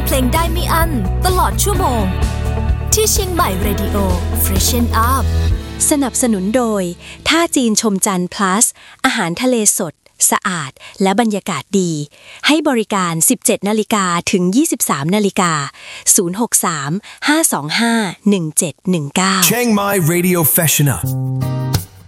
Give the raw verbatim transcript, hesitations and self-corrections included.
เพลงได้ไม่อั้นตลอดชั่วโมงที่เชียงใหม่ Radio Freshen Up สนับสนุนโดยท่าจีนชมจันทร์ plus อาหารทะเลสดสะอาดและบรรยากาศดีให้บริการ สิบเจ็ดนาฬิกา ถึง ยี่สิบสามนาฬิกา ศูนย์ หก สาม ห้า สอง ห้า หนึ่ง เจ็ด หนึ่ง เก้า Chiang Mai Radio Freshen Up